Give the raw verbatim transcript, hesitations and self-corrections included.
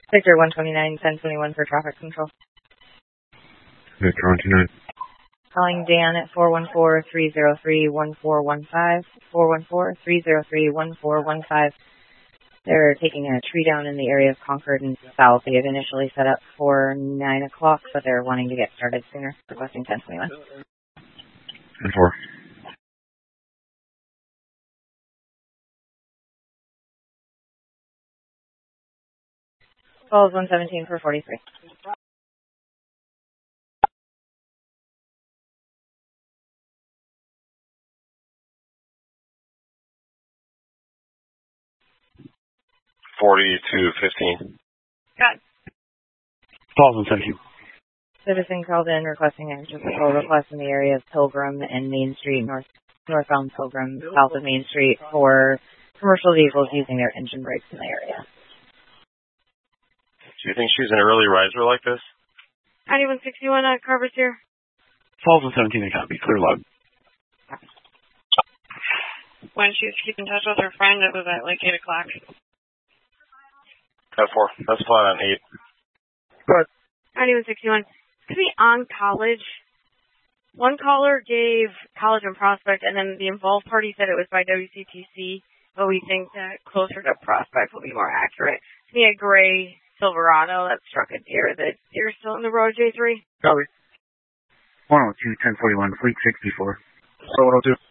Victor one twenty-nine, ten twenty-one for traffic control. Victor one twenty-nine. Calling Dan at four one four, three zero three, one four one five, four one four, three zero three, one four one five. They're taking a tree down in the area of Concord and South. They had initially set up for nine o'clock, but they're wanting to get started sooner, requesting ten twenty-one. ten four. Falls one seventeen for forty-three. forty-two fifteen. Got it. Falls one seventeen. Citizen called in requesting extra patrol request in the area of Pilgrim and Main Street, north northbound Pilgrim, south of Main Street, for commercial vehicles using their engine brakes in the area. Do you think she's an early riser like this? ninety-one sixty-one, uh, Carver's here. Falls one seventeen, they copy. Clear log. When she was keeping in touch with her friend, it was at like eight o'clock. ten four. That's flat on eight. Good. ninety-one sixty-one. To be on College, one caller gave College and Prospect, and then the involved party said it was by W C T C, but we think that closer to Prospect will be more accurate. To me, a gray Silverado that struck a deer. The deer's still in the road, J three? Copy. one oh two, ten forty-one, Fleet sixty-four. one oh two.